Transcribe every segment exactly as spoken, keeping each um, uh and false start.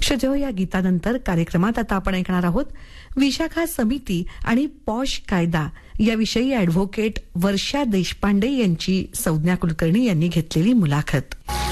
श्रोत्यो, या गीतानंतर कार्यक्रमात आता आपण ऐकणार आहोत विशाखा समिती आणि पॉश कायदा याविषयी ॲडव्होकेट वर्षा देशपांडे यांची संज्ञा कुलकर्णी यांनी घेतलेली मुलाखत.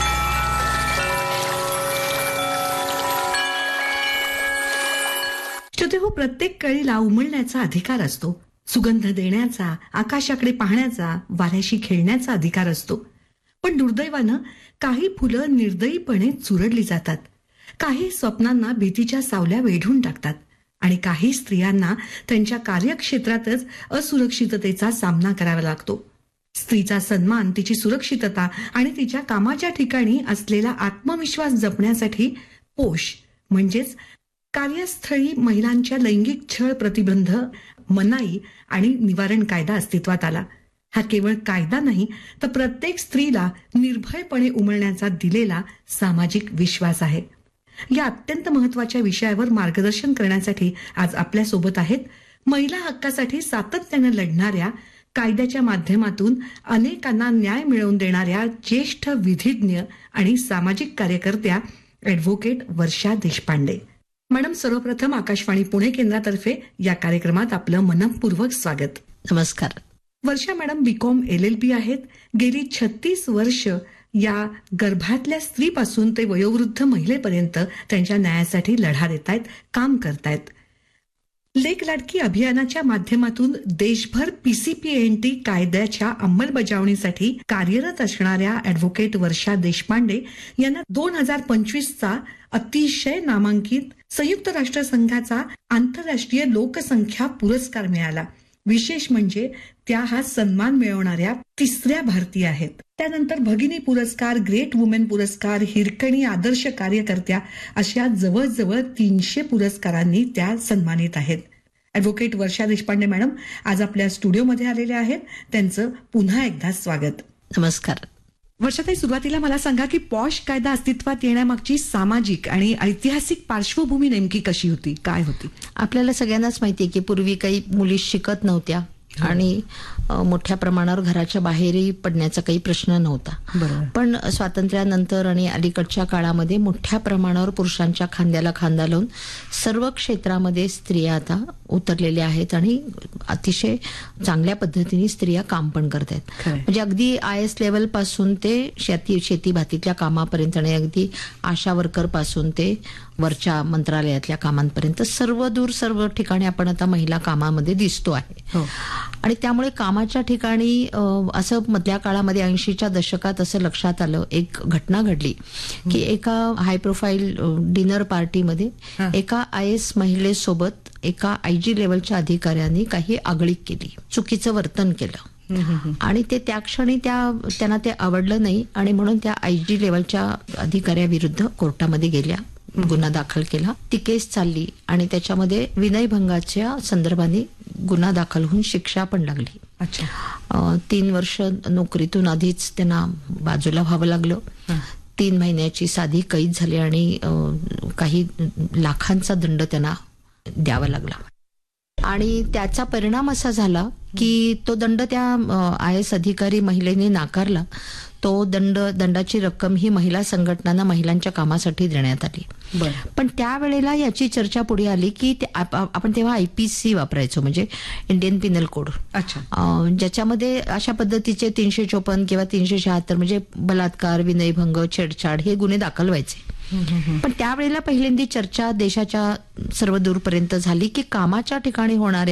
श्रोत्यो, प्रत्येक कळीला उमलण्याचा अधिकार असतो. सुगंध देण्याचा, आकाशाकडे पाहण्याचा, वाऱ्याशी खेळण्याचा अधिकार असतो. पण दुर्दैवानं काही फुलं निर्दयीपणे चुरडली जातात. काही स्वप्नांना भीतीच्या सावल्या वेढून टाकतात आणि काही स्त्रियांना त्यांच्या कार्यक्षेत्रातच असुरक्षिततेचा सामना करावा लागतो. स्त्रीचा सन्मान, तिची सुरक्षितता आणि तिच्या कामाच्या ठिकाणी असलेला आत्मविश्वास जपण्यासाठी पोष म्हणजेच कार्यस्थळी महिलांच्या लैंगिक छळ प्रतिबंध, मनाई आणि निवारण कायदा अस्तित्वात आला. हा केवळ कायदा नाही, तर प्रत्येक स्त्रीला निर्भयपणे उमलण्याचा दिलेला सामाजिक विश्वास आहे. या अत्यंत महत्वाच्या विषयावर मार्गदर्शन करण्यासाठी आज आपल्या सोबत आहेत महिला हक्कासाठी सातत्याने लढणाऱ्या, कायद्याच्या माध्यमातून अनेकांना न्याय मिळवून देणाऱ्या ज्येष्ठ विधिज्ञ आणि सामाजिक कार्यकर्त्या ॲडव्होकेट वर्षा देशपांडे. मॅडम, सर्वप्रथम आकाशवाणी पुणे केंद्रातर्फे या कार्यक्रमात आपलं मनपूर्वक स्वागत. नमस्कार. वर्षा मॅडम बीकॉम एल एल बी आहेत. गेली छत्तीस वर्ष या गर्भातल्या स्त्रीपासून ते वयोवृद्ध महिलेपर्यंत त्यांच्या न्यायासाठी लढा देत आहेत, काम करतायत. लेक लाडकी अभियानाच्या माध्यमातून देशभर पीसीपीएनटी कायद्याच्या अंमलबजावणीसाठी कार्यरत असणाऱ्या ॲडव्होकेट वर्षा देशपांडे यांना दोन हजार पंचवीसचा अतिशय नामांकित संयुक्त राष्ट्रसंघाचा आंतरराष्ट्रीय लोकसंख्या पुरस्कार मिळाला. विशेष म्हणजे त्या हा सन्मान मिळवणाऱ्या तिसऱ्या भारतीय आहेत. त्यानंतर भगिनी पुरस्कार, ग्रेट वुमेन पुरस्कार, हिरकणी आदर्श कार्यकर्त्या अशा जवळजवळ तीनशे पुरस्कारांनी त्या सन्मानित आहेत. ॲडव्होकेट वर्षा देशपांडे मॅडम आज आपल्या स्टुडिओमध्ये आलेले आहेत. त्यांचं पुन्हा एकदा स्वागत. नमस्कार. वर्षाताई, सुरुवातीला मला सांगा की पॉश कायदा अस्तित्वात येण्यामागची सामाजिक आणि ऐतिहासिक पार्श्वभूमी नेमकी कशी होती, काय होती? आपल्याला सगळ्यांनाच माहितीये की पूर्वी काही मुली शिकत नव्हत्या आणि मोठ्या प्रमाणावर घराच्या बाहेरही पडण्याचा काही प्रश्न नव्हता. पण स्वातंत्र्यानंतर आणि अलीकडच्या काळामध्ये मोठ्या प्रमाणावर पुरुषांच्या खांद्याला खांदा लावून सर्व क्षेत्रामध्ये स्त्रिया आता उतरलेल्या आहेत आणि अतिशय चांगल्या पद्धतीने स्त्रिया काम पण करत आहेत. म्हणजे अगदी आय एस लेवल पासून ते शेती शेती भातीतल्या कामापर्यंत आणि अगदी आशा वर्कर पासून ते वरच्या मंत्रालयातल्या कामांपर्यंत सर्व दूर सर्व ठिकाणी आपण आता महिला कामामध्ये दिसतो आहे. आणि त्यामुळे कामाच्या ठिकाणी असं मधल्या काळामध्ये ऐंशीच्या दशकात असं लक्षात आलं, एक घटना घडली की एका हाय प्रोफाईल डिनर पार्टीमध्ये एका आय एस महिलेसोबत एका आयजी लेवलच्या अधिकाऱ्यांनी काही आगळीक केली, चुकीचं वर्तन केलं आणि ते त्या क्षणी त्या त्यांना ते आवडलं नाही आणि म्हणून त्या आयजी लेवलच्या अधिकाऱ्याविरुद्ध कोर्टामध्ये गेल्या, गुन्हा दाखल केला. ती केस चालली आणि त्याच्यामध्ये विनयभंगाच्या संदर्भाने गुन्हा दाखल होऊन शिक्षा पण लागली. अच्छा. तीन वर्ष नोकरीतून आधीच त्यांना बाजूला व्हावं लागलं. तीन महिन्याची साधी कैद झाली आणि काही लाखांचा दंड त्यांना द्यावा लागला. आणि त्याचा परिणाम असा झाला की तो दंड त्या आय एस अधिकारी महिलेने नाकारला. तो दंड दंडाची रक्कम ही महिला संघटनांना महिलांच्या कामासाठी देण्यात आली. पण त्यावेळेला याची चर्चा पुढे आली की आपण तेव्हा आयपीसी वापरायचो, म्हणजे इंडियन पिनल कोड. अच्छा. ज्याच्यामध्ये अशा पद्धतीचे तीनशे चोपन्न किंवा तीनशे शहात्तर म्हणजे बलात्कार, विनयभंग, छेडछाड हे गुन्हे दाखल व्हायचे. पण त्यावेळेला पहिल्यांदी चर्चा देशाच्या सर्व दूरपर्यंत झाली की कामाच्या ठिकाणी होणाऱ्या